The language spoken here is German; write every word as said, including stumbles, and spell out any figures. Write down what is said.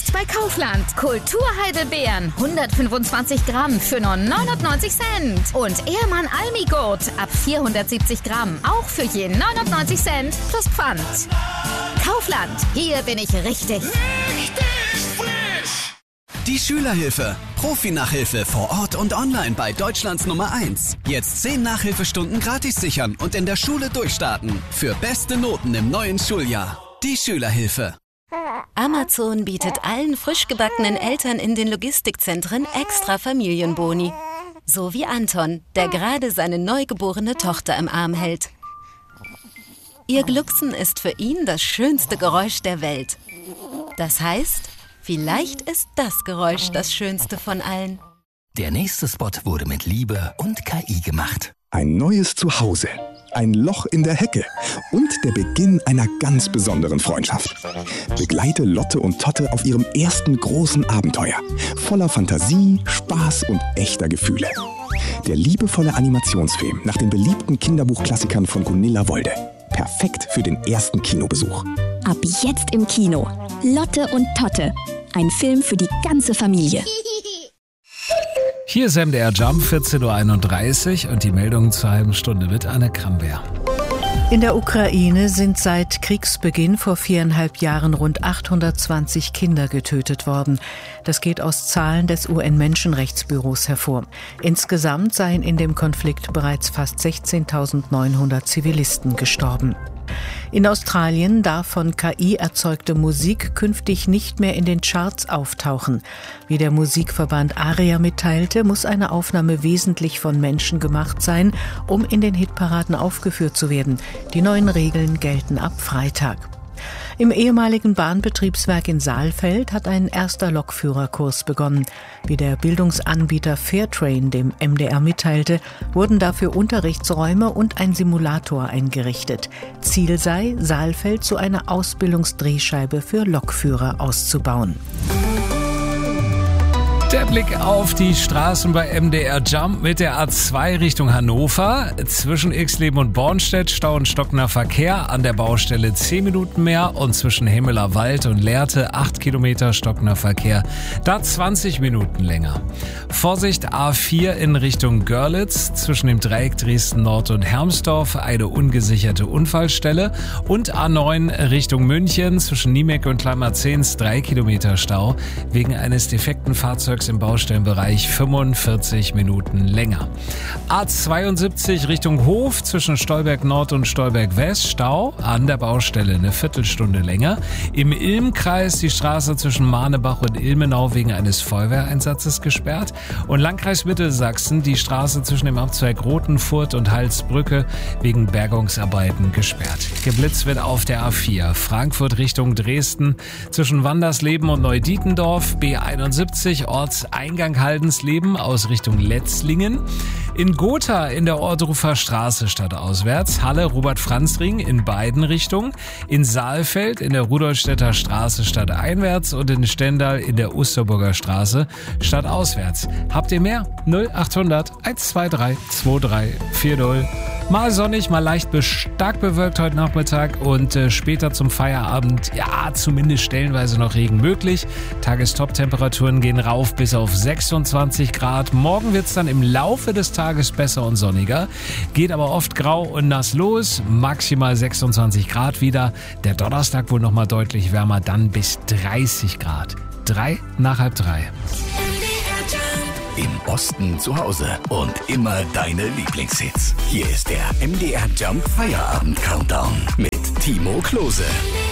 Jetzt bei Kaufland. Kulturheidelbeeren, hundertfünfundzwanzig Gramm für nur neunundneunzig Cent. Und Ehrmann Almigurt ab vierhundertsiebzig Gramm, auch für je neunundneunzig Cent plus Pfand. Kaufland, hier bin ich richtig. Richtig frisch! Die Schülerhilfe. Profi-Nachhilfe vor Ort und online bei Deutschlands Nummer eins. Jetzt zehn Nachhilfestunden gratis sichern und in der Schule durchstarten. Für beste Noten im neuen Schuljahr. Die Schülerhilfe. Amazon bietet allen frisch gebackenen Eltern in den Logistikzentren extra Familienboni. So wie Anton, der gerade seine neugeborene Tochter im Arm hält. Ihr Glucksen ist für ihn das schönste Geräusch der Welt. Das heißt, vielleicht ist das Geräusch das schönste von allen. Der nächste Spot wurde mit Liebe und K I gemacht. Ein neues Zuhause, ein Loch in der Hecke und der Beginn einer ganz besonderen Freundschaft. Begleite Lotte und Totte auf ihrem ersten großen Abenteuer. Voller Fantasie, Spaß und echter Gefühle. Der liebevolle Animationsfilm nach den beliebten Kinderbuchklassikern von Gunilla Wolde. Perfekt für den ersten Kinobesuch. Ab jetzt im Kino. Lotte und Totte. Ein Film für die ganze Familie. Hier ist M D R Jump, vierzehn Uhr einunddreißig und die Meldungen zur halben Stunde mit Anne Kramberg. In der Ukraine sind seit Kriegsbeginn vor viereinhalb Jahren rund achthundertzwanzig Kinder getötet worden. Das geht aus Zahlen des U N-Menschenrechtsbüros hervor. Insgesamt seien in dem Konflikt bereits fast sechzehntausendneunhundert Zivilisten gestorben. In Australien darf von K I erzeugte Musik künftig nicht mehr in den Charts auftauchen. Wie der Musikverband ARIA mitteilte, muss eine Aufnahme wesentlich von Menschen gemacht sein, um in den Hitparaden aufgeführt zu werden. Die neuen Regeln gelten ab Freitag. Im ehemaligen Bahnbetriebswerk in Saalfeld hat ein erster Lokführerkurs begonnen. Wie der Bildungsanbieter Fairtrain dem M D R mitteilte, wurden dafür Unterrichtsräume und ein Simulator eingerichtet. Ziel sei, Saalfeld zu einer Ausbildungsdrehscheibe für Lokführer auszubauen. Der Blick auf die Straßen bei M D R Jump mit der A zwei Richtung Hannover. Zwischen Ixleben und Bornstedt Stau und stockender Verkehr. An der Baustelle zehn Minuten mehr und zwischen Hemmeler Wald und Lehrte acht Kilometer stockender Verkehr. Da zwanzig Minuten länger. Vorsicht A vier in Richtung Görlitz. Zwischen dem Dreieck Dresden Nord und Hermsdorf eine ungesicherte Unfallstelle. Und A neun Richtung München zwischen Niemek und Kleinmarzens drei Kilometer Stau. Wegen eines defekten Fahrzeugs im Baustellenbereich fünfundvierzig Minuten länger. A zweiundsiebzig Richtung Hof zwischen Stolberg Nord und Stolberg West Stau, an der Baustelle eine Viertelstunde länger. Im Ilm-Kreis die Straße zwischen Mahnebach und Ilmenau wegen eines Feuerwehreinsatzes gesperrt und Landkreis Mittelsachsen die Straße zwischen dem Abzweig Rothenfurt und Halsbrücke wegen Bergungsarbeiten gesperrt. Geblitzt wird auf der A vier Frankfurt Richtung Dresden zwischen Wandersleben und Neudietendorf, B einundsiebzig Ortseingang Haldensleben aus Richtung Letzlingen. In Gotha in der Ohrdruffer Straße stadtauswärts, Halle Robert-Franz-Ring in beiden Richtungen, in Saalfeld in der Rudolstädter Straße stadteinwärts und in Stendal in der Osterburger Straße stadtauswärts. Habt ihr mehr? null achthundert hundertzweiundzwanzig drei vier null. Mal sonnig, mal leicht bis stark bewölkt heute Nachmittag und äh, später zum Feierabend, ja, zumindest stellenweise noch Regen möglich. Tagestop-Temperaturen gehen rauf bis auf sechsundzwanzig Grad. Morgen wird's dann im Laufe des Tages besser und sonniger. Geht aber oft grau und nass los. Maximal sechsundzwanzig Grad wieder. Der Donnerstag wohl nochmal deutlich wärmer, dann bis dreißig Grad. Drei nach halb drei. Im Osten zu Hause und immer deine Lieblingshits. Hier ist der M D R Jump Feierabend Countdown mit Timo Klose.